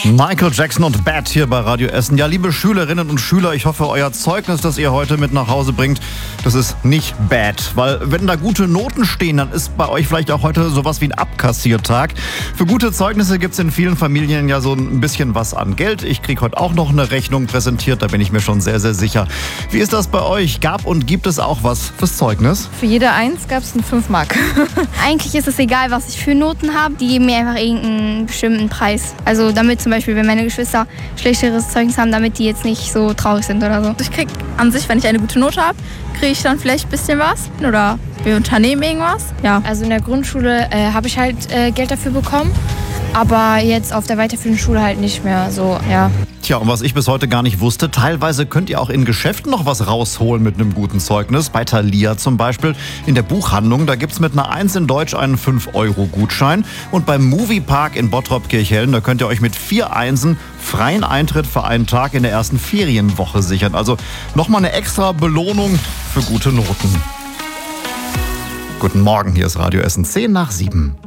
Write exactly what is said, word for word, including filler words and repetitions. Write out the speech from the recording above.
Michael Jackson und Bad hier bei Radio Essen. Ja, liebe Schülerinnen und Schüler, ich hoffe, euer Zeugnis, das ihr heute mit nach Hause bringt, das ist nicht bad. Weil wenn da gute Noten stehen, dann ist bei euch vielleicht auch heute sowas wie ein Abkassiertag. Für gute Zeugnisse gibt es in vielen Familien ja so ein bisschen was an Geld. Ich kriege heute auch noch eine Rechnung präsentiert, da bin ich mir schon sehr, sehr sicher. Wie ist das bei euch? Gab und gibt es auch was fürs Zeugnis? Für jede Eins gab es einen fünf Mark. Eigentlich ist es egal, was ich für Noten habe. Die geben mir einfach irgendeinen bestimmten Preis. Also damit zum Beispiel, wenn meine Geschwister schlechteres Zeugnis haben, damit die jetzt nicht so traurig sind oder so. Ich krieg an sich, wenn ich eine gute Note habe, kriege ich dann vielleicht ein bisschen was. Oder wir unternehmen irgendwas. Ja. Also in der Grundschule äh, habe ich halt äh, Geld dafür bekommen. Aber jetzt auf der weiterführenden Schule halt nicht mehr so, ja. Tja, und was ich bis heute gar nicht wusste, teilweise könnt ihr auch in Geschäften noch was rausholen mit einem guten Zeugnis. Bei Thalia zum Beispiel in der Buchhandlung, da gibt's mit einer Eins in Deutsch einen fünf Euro Gutschein. Und beim Moviepark in Bottrop-Kirchhellen, da könnt ihr euch mit vier Einsen freien Eintritt für einen Tag in der ersten Ferienwoche sichern. Also nochmal eine extra Belohnung für gute Noten. Guten Morgen, hier ist Radio Essen zehn nach sieben.